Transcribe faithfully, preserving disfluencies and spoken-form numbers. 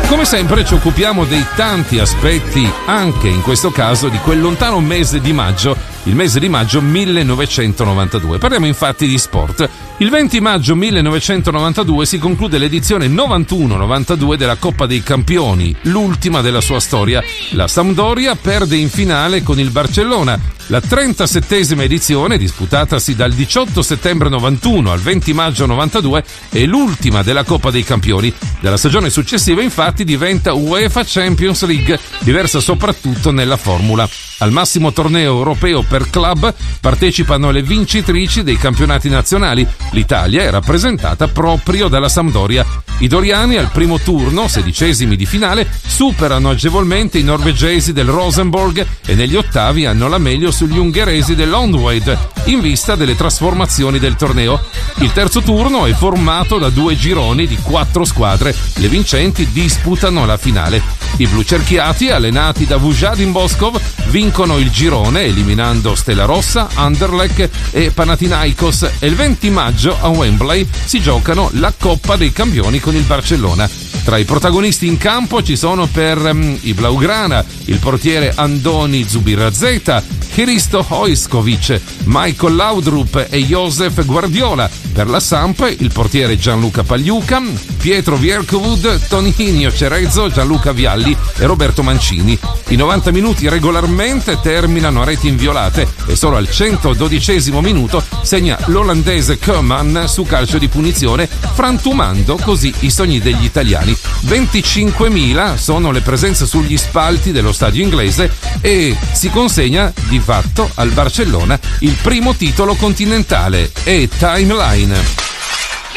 Come sempre ci occupiamo dei tanti aspetti, anche in questo caso di quel lontano mese di maggio, il mese di maggio millenovecentonovantadue. Parliamo infatti di sport. Il venti maggio millenovecentonovantadue si conclude l'edizione novantuno novantadue della Coppa dei Campioni, l'ultima della sua storia. La Sampdoria perde in finale con il Barcellona. La trentasettesima edizione, disputatasi dal diciotto settembre novantuno al venti maggio novantadue, è l'ultima della Coppa dei Campioni. Dalla stagione successiva infatti diventa UEFA Champions League, diversa soprattutto nella formula. Al massimo torneo europeo per club partecipano le vincitrici dei campionati nazionali. L'Italia è rappresentata proprio dalla Sampdoria. I doriani al primo turno, sedicesimi di finale, superano agevolmente i norvegesi del Rosenborg e negli ottavi hanno la meglio sugli ungheresi dell'Ondweid, in vista delle trasformazioni del torneo. Il terzo turno è formato da due gironi di quattro squadre. Le vincenti disputano la finale. I blucerchiati, allenati da Vujadin Boskov, vincono il girone eliminando Stella Rossa, Anderlecht e Panathinaikos, e il venti maggio a Wembley si giocano la Coppa dei Campioni con il Barcellona. Tra i protagonisti in campo ci sono per um, i Blaugrana il portiere Andoni Zubizarreta, Hristo Hojskovic, Michael Laudrup e Josef Guardiola. Per la Samp il portiere Gianluca Pagliuca, Pietro Vierkovud, Toninho Cerezo, Gianluca Vialli e Roberto Mancini. I novanta minuti regolarmente terminano a reti inviolate e solo al centododicesimo minuto segna l'olandese Koeman su calcio di punizione, frantumando così i sogni degli italiani. venticinquemila sono le presenze sugli spalti dello stadio inglese e si consegna di fatto al Barcellona il primo titolo continentale e Timeline.